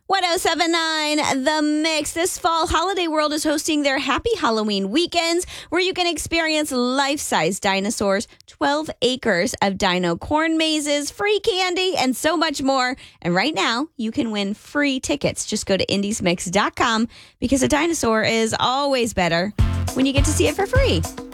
1079 The Mix. This fall, Holiday World is hosting their Happy Halloween weekends where you can experience life-size dinosaurs, 12 acres of dino corn mazes, free candy, and so much more. And right now, you can win free tickets. Just go to indiesmix.com because a dinosaur is always better when you get to see it for free.